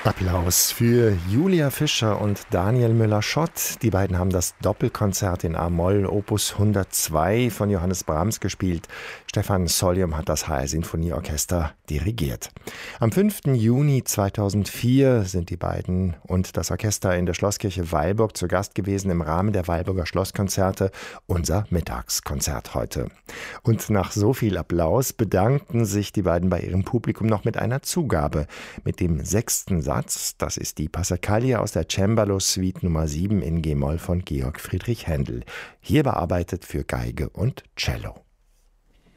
Applaus für Julia Fischer und Daniel Müller-Schott. Die beiden haben das Doppelkonzert in A-Moll Opus 102 von Johannes Brahms gespielt. Stefan Solyom hat das HR Sinfonieorchester dirigiert. Am 5. Juni 2004 sind die beiden und das Orchester in der Schlosskirche Weilburg zu Gast gewesen im Rahmen der Weilburger Schlosskonzerte, unser Mittagskonzert heute. Und nach so viel Applaus bedankten sich die beiden bei ihrem Publikum noch mit einer Zugabe, mit dem 6. Satz. Das ist die Passacaglia aus der Cembalo-Suite Nummer 7 in G-Moll von Georg Friedrich Händel. Hier bearbeitet für Geige und Cello.